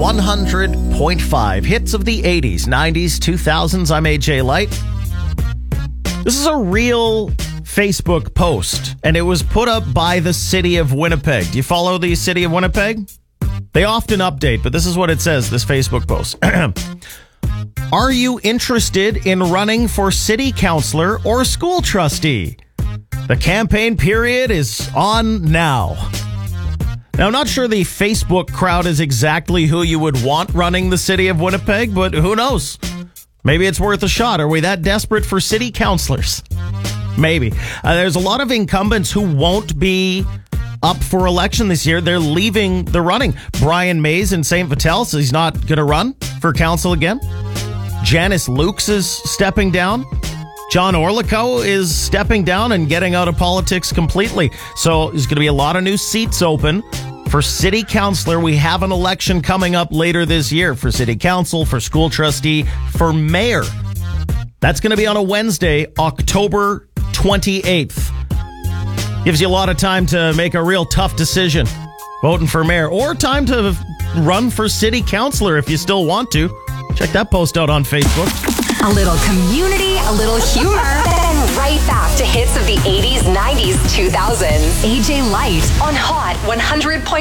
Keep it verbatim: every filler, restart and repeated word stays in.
one hundred point five. Hits of the eighties, nineties, two thousands. I'm A J Light. This is a real Facebook post, and it was put up by the city of Winnipeg. Do you follow the city of Winnipeg? They often update, but this is what it says, this Facebook post. Are you interested in running for city councillor or school trustee? The campaign period is on now. Now, I'm not sure the Facebook crowd is exactly who you would want running the city of Winnipeg, but who knows? Maybe it's worth a shot. Are we that desperate for city councillors? Maybe. Uh, there's a lot of incumbents who won't be up for election this year. They're leaving the running. Brian Mays in Saint Vital says he's not going to run for council again. Janice Lukes is stepping down. John Orlico is stepping down and getting out of politics completely. So there's going to be a lot of new seats open for city councillor. We have an election coming up later this year for city council, for school trustee, for mayor. That's going to be on a Wednesday, October twenty-eighth. Gives you a lot of time to make a real tough decision voting for mayor, or time to run for city councillor if you still want to. Check that post out on Facebook. A little community, a little humor, then right back to hits of the eighties, nineties, two thousands. A J Light on Hot one hundred point five.